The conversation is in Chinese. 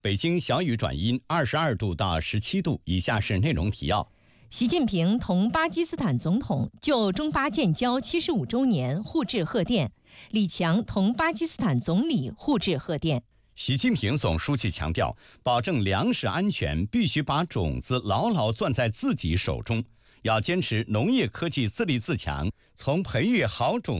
北京小雨转阴，22度到17度。以下是内容提要： 习近平同巴基斯坦总统就中巴建交75周年互致贺电，李强同巴基斯坦总理互致贺电。 习近平总书记强调，保证粮食安全必须把种子牢牢攥在自己手中，要坚持农业科技自立自强，从培育好种